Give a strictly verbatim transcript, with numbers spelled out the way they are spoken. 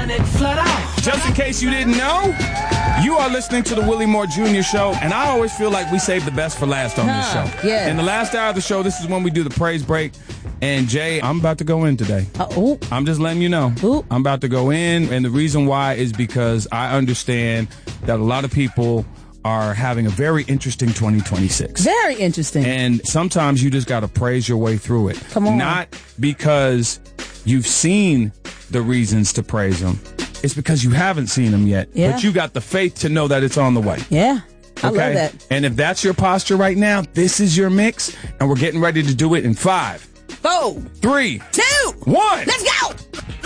run it flat out. Just in case you didn't know, you are listening to the Willie Moore Junior Show, and I always feel like we save the best for last on this Huh, show. yeah. In the last hour of the show, this is when we do the praise break. And Jay, I'm about to go in today. Uh, ooh. I'm just letting you know. Ooh. I'm about to go in, and the reason why is because I understand that a lot of people are having a very interesting twenty twenty-six. Very interesting. And sometimes you just got to praise your way through it. Come on. Not because you've seen the reasons to praise them. It's because you haven't seen them yet. Yeah. But you got the faith to know that it's on the way. Yeah. I Okay? love that. And if that's your posture right now, this is your mix, and we're getting ready to do it in five, Four, three, two, one. let's go.